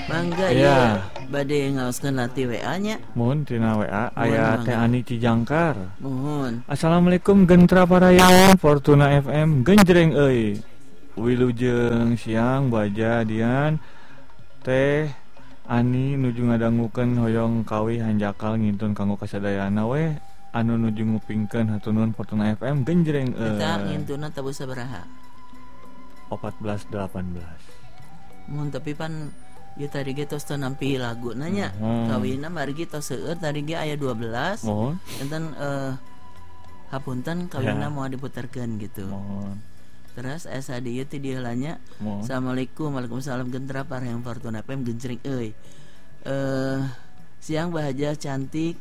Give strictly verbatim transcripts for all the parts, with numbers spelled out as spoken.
Mangga Iya. ya. Bade ngaoskeun lati W A-nya. Mun tina W A Mohon aya mangga. Teh Ani Cijangkar. Mohon. Assalamualaikum gentra parayangan Fortuna F M genjreng euy. Wilujeng siang baja dian Teh Ani nuju ngadangukeun hoyong kawi hanjakal ngintun kanggo kasadayana we anu nuju ngupingkeun hatunun Fortuna F M genjreng euy. Eta ngintuna tabu sabaraha? empat belas delapan belas. Mun tapi pan ieu tadi ge tos teu nampi lagu nanya. Hmm. Kawinna margi tos seueur tadi ge aya dua belas. Mohon. Enten eh hapunten kawinna Ya. moal diputerkeun gitu. Mohon. Terus asa dieu ti diheulanya. Mohon. Assalamualaikum, waalaikumsalam gentra parehang Fortuna F M genjreng euy. Eh siang bahagia cantik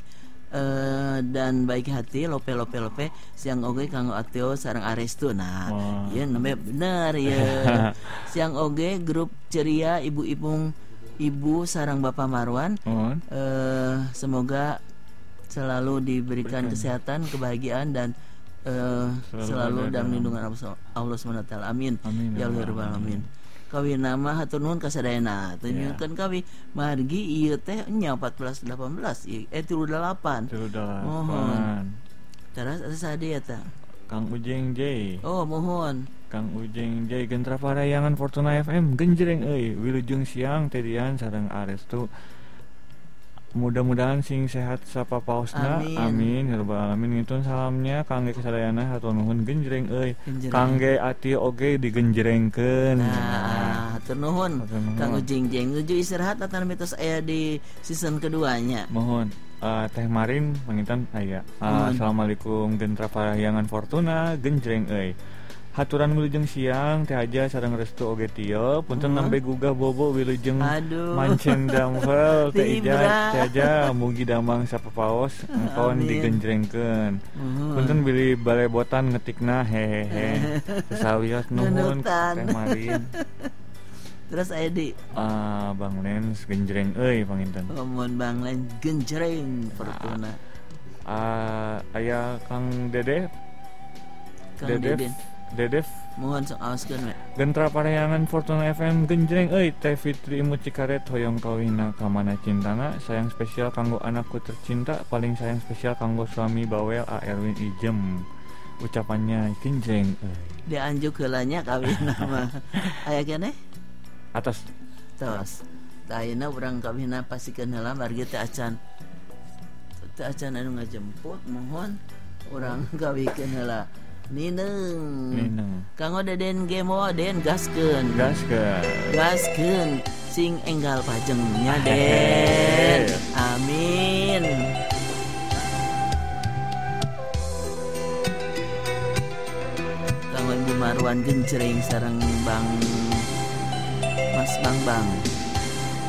eh dan baik hati lope lope lope siang oge kanggo Ateo sareng Arestu. Nah, Wah. ieu nembe bener ya. Siang oge grup ceria ibu-ibu ibu sareng Bapak Marwan. Mohon. Eh semoga selalu diberikan Berikan. kesehatan, kebahagiaan dan eh, Selalu selalu, ada dalam dalam- lindungan Allah Allah subhanahu wa taala. Amin. Amin, Ya ya Allah Allah. rabbal alamin. Kawi nama hatur nuhun kasadayana. Tunjukkeun kawi margi ieu teh nya empat belas delapan belas ieu eh tilu delapan. Tilu delapan. Mohon. Terus asa dia eta. Kang Ujeng J. Oh, mohon. Kang Ujeng J gentra parayangan Fortuna F M genjreng euy. Wilujeng siang teh dian sareng Arestu. Mudah-mudahan sing sehat sapapaosna. Amin. Amin ya rabbal alamin. Ngitun salamnya kangge kasadayana hatur nuhun genjreng euy. Genjreng. Kangge ati oge digenjrengkeun. Nah, hatur nuhun. Hatur nuhun. Kang Ujing Jeng nuju istirahat atan mitos aya di season keduanya. Mohon uh, Teh Marin panginten aya. Uh, Mohon. Assalamualaikum gentra parayangan Fortuna genjreng euy. Haturan wilujeng siang Teh Aja sareng Restu oge tio punten Mohon. nembe gugah bobo wilujeng Aduh. mancen damvel Teh Ija Tibra. Teh Aja mugi damang sapapaos engkon Amin. digenjrengkeun. Mohon. Punten bili balebotan ngetikna hehehe. Sasawios nuhun Nunutan. Teh Marin. Terus aya di Ah Bang Lens genjreng euy panginten. Mohon Bang Len genjreng Fortuna. Ah aya Kang Dedeh Kang Dedef Deden. Dedef Mohon sok aoskeun we. gentra parayangan Fortuna F M genjreng euy Teh Fitri Imut Cikaret hoyong kawina ka mana cintana sayang spesial kanggo anakku tercinta paling sayang spesial kanggo suami bawel A Erwin Ijem ucapannya genjreng euy Dianjuk heulanya kawin nama. Aya keneh? atas Tos. Tayana urang kawinna pasikeun heula margi teh acan. Teh acan anu ngajemput mohon urang kawikeun heula. Nineng. Nineng Kanggo Deden Gemo Den gaskeun. gaskeun Gaskeun sing enggal pajengnya Den. Amin. Kanggo Ibu Marwan genjreng sareng Bang Mas Bang Bang.